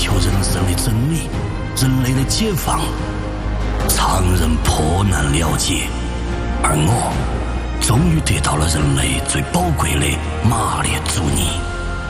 求人生的真理，人类的解放，常人颇难了解。而我终于得到了人类最宝贵的马列主义。